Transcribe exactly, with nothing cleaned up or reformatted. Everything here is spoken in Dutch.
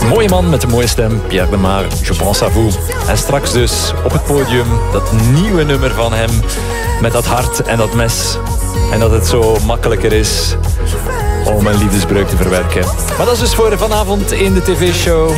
Mooie man met een mooie stem, Pierre de Maar, Je pense à vous. En straks dus op het podium dat nieuwe nummer van hem met dat hart en dat mes. En dat het zo makkelijker is om een liefdesbreuk te verwerken. Maar dat is dus voor vanavond in de tv-show.